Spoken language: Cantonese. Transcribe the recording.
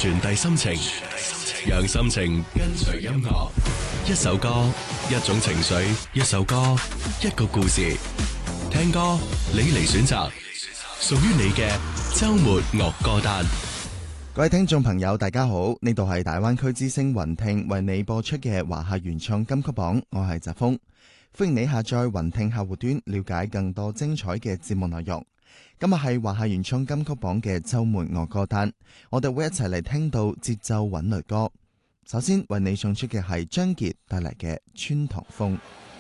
傳遞心情，讓心情跟隨音樂。一首歌，一種情緒；一首歌，一個故事。聽歌，你嚟選擇，屬於你嘅周末樂歌單。 各位聽眾朋友大家好，呢度係大灣區之聲雲聽為你播出嘅華夏原創金曲榜，我係澤峰，歡迎你下載雲聽客戶端了解更多精彩嘅節目內容。今日係華夏原創金曲榜嘅周末樂歌單，我哋會一齊嚟聽到節奏韻律歌。首先為你送出嘅係張傑帶嚟嘅《穿堂風》。